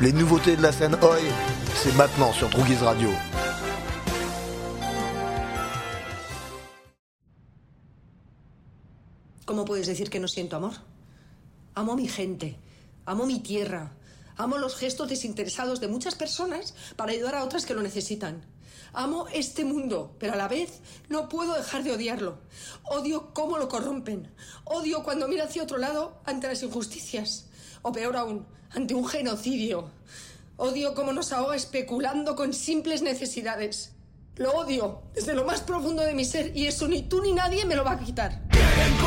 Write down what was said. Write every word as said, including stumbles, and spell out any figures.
Les nouveautés de la scène Oi, c'est maintenant sur Droogies Radio. ¿Cómo puedes decir que no siento amor? Amo a mi gente, amo mi tierra, amo los gestos desinteresados de muchas personas para ayudar a otras que lo necesitan. Amo este mundo, pero a la vez no puedo dejar de odiarlo. Odio cómo lo corrompen. Odio cuando mira hacia otro lado ante las injusticias. O peor aún, ante un genocidio. Odio cómo nos ahoga especulando con simples necesidades. Lo odio desde lo más profundo de mi ser y eso ni tú ni nadie me lo va a quitar.